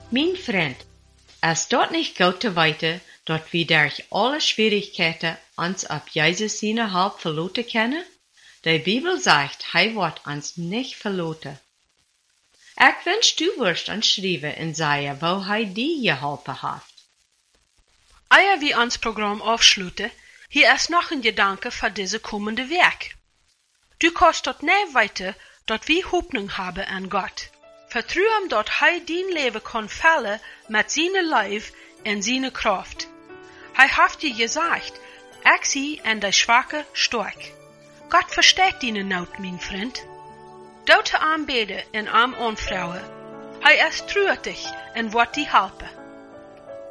Mein Freund, es dort nicht gut te weten, dat wir durch alle Schwierigkeiten uns auf Jesus seine Halb verloten können? Die Bibel sagt, hij wird uns nicht verloten. Ich wünsch, du wirst uns schreiben und sagen, wo hij die geholpen hat. Eer wir ons Programm afsluiten, hier ist noch ein Gedanke für diese kommende Werk. Du kannst dort nicht weiter, dat wir Hoffnung haben an Gott. Vertrau ihm, dat hij dein Leben kann fällen mit seinem Leib und seiner Kraft. Hij hat dir gesagt, ich sie en de Schwache stark. Gott versteht deine Not, mein Freund. Dote aanbeden en arm aanvrouwen. Hij is treurig en wordt die helpen.